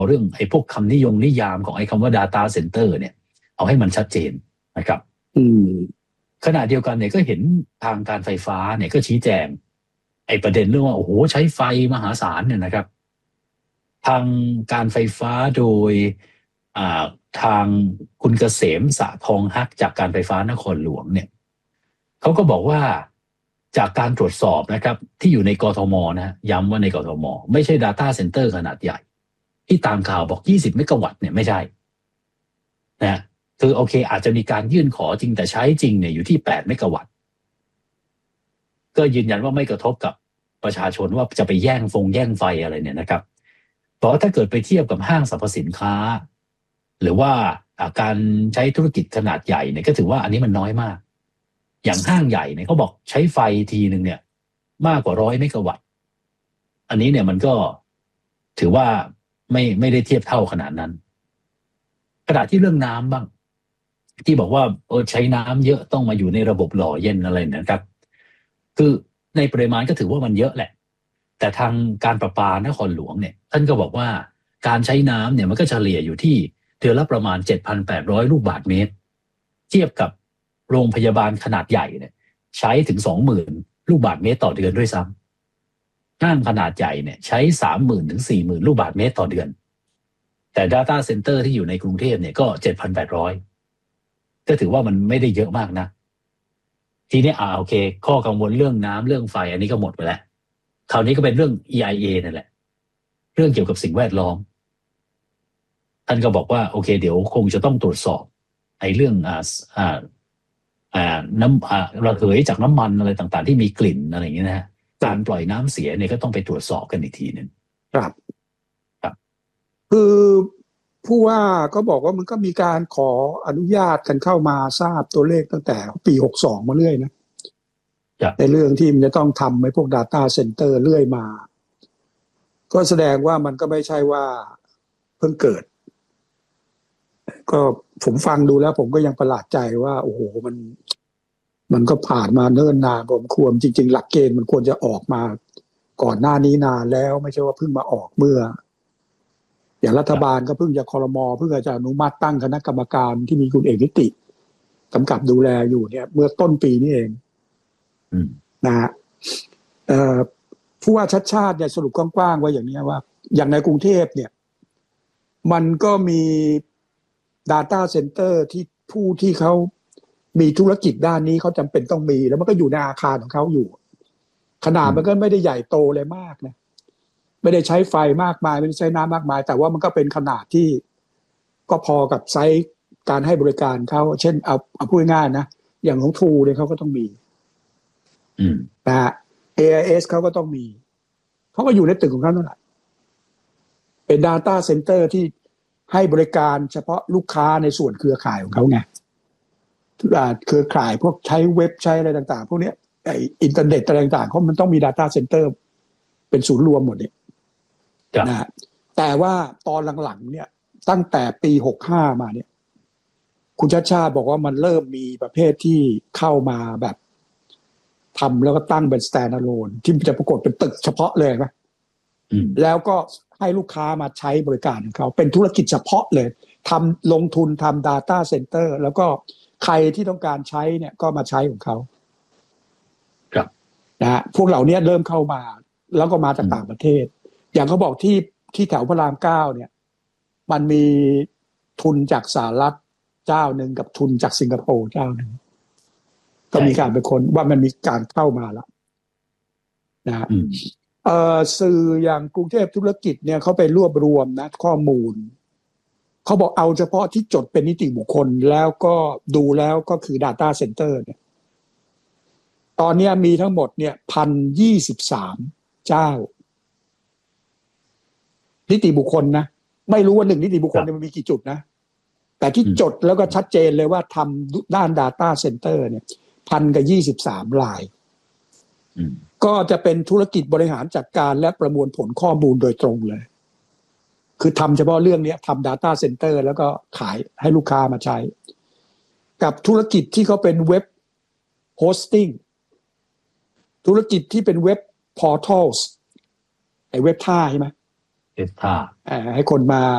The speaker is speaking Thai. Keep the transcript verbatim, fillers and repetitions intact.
เรื่องไอ้พวกคำนิยมนิยามของไอ้คำว่า data center เนี่ยเอาให้มันชัดเจนนะครับอืมขณะเดียวกันเนี่ยก็เห็นทางการไฟฟ้าเนี่ยก็ชี้แจงไอ้ประเด็นเรื่องว่าโอ้โหใช้ไฟมหาศาลเนี่ยนะครับทางการไฟฟ้าโดยอ่าทางคุณเกษมสะทองฮักจากการไฟฟ้านครหลวงเนี่ยเขาก็บอกว่าจากการตรวจสอบนะครับที่อยู่ในกทมนะย้ำว่าในกทมไม่ใช่ data center ขนาดใหญ่ที่ตามข่าวบอกยี่สิบเมกะวัตต์เนี่ยไม่ใช่นะคือโอเคอาจจะมีการยื่นขอจริงแต่ใช้จริงเนี่ยอยู่ที่แปดเมกะวัตต์ก็ยืนยันว่าไม่กระทบกับประชาชนว่าจะไปแย่งฟงแย่งไฟอะไรเนี่ยนะครับเพราะถ้าเกิดไปเทียบกับห้างสรรพสินค้าหรือว่าการใช้ธุรกิจขนาดใหญ่เนี่ยก็ถือว่าอันนี้มันน้อยมากอย่างห้างใหญ่เนี่ยเขาบอกใช้ไฟทีนึงเนี่ยมากกว่าร้อยเมกะวัตต์อันนี้เนี่ยมันก็ถือว่าไม่ไม่ได้เทียบเท่าขนาดนั้นขณะที่เรื่องน้ำบ้างที่บอกว่าเออใช้น้ำเยอะต้องมาอยู่ในระบบหล่อเย็นอะไรนะครับคือในปริมาณก็ถือว่ามันเยอะแหละแต่ทางการประปานครหลวงเนี่ยท่านก็บอกว่าการใช้น้ำเนี่ยมันก็เฉลี่ยอยู่ที่เดือนละประมาณ เจ็ดพันแปดร้อย ลูกบาศก์เมตรเทียบกับโรงพยาบาลขนาดใหญ่เนี่ยใช้ถึง สองหมื่น ลูกบาศก์เมตรต่อเดือนด้วยซ้ำห้างขนาดใหญ่เนี่ยใช้ สามหมื่น ถึง สี่หมื่น ลูกบาศก์เมตรต่อเดือนแต่ data center ที่อยู่ในกรุงเทพเนี่ยก็ เจ็ดพันแปดร้อย ก็ถือว่ามันไม่ได้เยอะมากนะทีนี้อ่าโอเคข้อกังวลเรื่องน้ำเรื่องไฟอันนี้ก็หมดไปแล้วคราวนี้ก็เป็นเรื่อง อี ไอ เอ นั่นแหละเรื่องเกี่ยวกับสิ่งแวดล้อมท่านก็บอกว่าโอเคเดี๋ยวคงจะต้องตรวจสอบไอ้เรื่องอ่าอ่าอ่าน้ำอ่าระเหยจากน้ำมันอะไรต่างๆที่มีกลิ่นอะไรอย่างเงี้ยนะฮะการปล่อยน้ำเสียเนี่ยก็ต้องไปตรวจสอบกันอีกทีนึงครับครับคือผู้ว่าก็บอกว่ามันก็มีการขออนุญาตกันเข้ามาทราบตัวเลขตั้งแต่ปีหกสองมาเรื่อยนะในเรื่องที่มันจะต้องทำไอ้พวก data center เรื่อยมาก็แสดงว่ามันก็ไม่ใช่ว่าเพิ่งเกิดก็ผมฟังดูแล้วผมก็ยังประหลาดใจว่าโอ้โหมันมันก็ผ่านมาเนิ่นนานผมควรจริงๆหลักเกณฑ์มันควรจะออกมาก่อนหน้านี้นานแล้วไม่ใช่ว่าเพิ่งมาออกเมื่ออย่างรัฐบาลก็เพิ่งจะครม.เพิ่งจะอนุมัติตั้งคณะกรรมการที่มีคุณเอกนิติกำกับดูแลอยู่เนี่ยเมื่อต้นปีนี้เองนะฮะผู้ว่าชัดชาติเนี่ยสรุปกว้างๆไว้อย่างนี้ว่าอย่างในกรุงเทพเนี่ยมันก็มี data center ที่ผู้ที่เขามีธุรกิจด้านนี้เขาจำเป็นต้องมีแล้วมันก็อยู่ในอาคารของเขาอยู่ขนาดมันก็ไม่ได้ใหญ่โตเลยมากนะไม่ได้ใช้ไฟมากมายไม่ได้ใช้น้ำมากมายแต่ว่ามันก็เป็นขนาดที่ก็พอกับไซส์การให้บริการเขาเช่นเอาเอาพูดง่ายๆนะอย่างของทรูเนี่ยเขาก็ต้องมีนะฮะ เอ ไอ เอส เขาก็ต้องมีเขาก็อยู่ในตึกของเขานั่นแหละเป็น data center ที่ให้บริการเฉพาะลูกค้าในส่วนเครือข่ายของเขาไงเครือข่ายพวกใช้เว็บใช้อะไรต่างๆพวกนี้ไอ้อินเทอร์เน็ตอะไรต่างๆเขามันต้องมี data center เป็นศูนย์รวมหมดเนี่ยนะแต่ว่าตอนหลังๆเนี่ยตั้งแต่ปีหกสิบห้ามาเนี่ยคุณชาติชาติบอกว่ามันเริ่มมีประเภทที่เข้ามาแบบทำแล้วก็ตั้งเป็น standalone ที่จะปรากฏเป็นตึกเฉพาะเลยนะแล้วก็ให้ลูกค้ามาใช้บริการของเขาเป็นธุรกิจเฉพาะเลยทำลงทุนทำ data center แล้วก็ใครที่ต้องการใช้เนี่ยก็มาใช้ของเขาครับนะฮะพวกเหล่านี้เริ่มเข้ามาแล้วก็มาจากต่างประเทศอย่างเขาบอกที่ที่แถวพระรามเก้าเนี่ยมันมีทุนจากสหรัฐเจ้าหนึ่งกับทุนจากสิงคโปร์เจ้าหนึ่งก็มีการไปค้นว่ามันมีการเข้ามาแล้วนะฮะเอ่อสื่ออย่างกรุงเทพธุรกิจเนี่ยเขาไปรวบรวมนะข้อมูลเขาบอกเอาเฉพาะที่จดเป็นนิติบุคคลแล้วก็ดูแล้วก็คือ data center เนี่ยตอนนี้มีทั้งหมดเนี่ย หนึ่งพันยี่สิบสาม เจ้านิติบุคคลนะไม่รู้ว่าหนึ่งนิติบุคคลมันมีกี่จุดนะแต่ที่จดแล้วก็ชัดเจนเลยว่าทำด้าน data center เนี่ยพันกับยี่สิบสามรายก็จะเป็นธุรกิจบริหารจัดการและประมวลผลข้อมูลโดยตรงเลยคือทำเฉพาะเรื่องนี้ทำ data center แล้วก็ขายให้ลูกค้ามาใช้กับธุรกิจที่เขาเป็นเว็บ hosting ธุรกิจที่เป็นเว็บ portals ไอ้เว็บท่าใช่ไหมเว็บท่าให้คนมา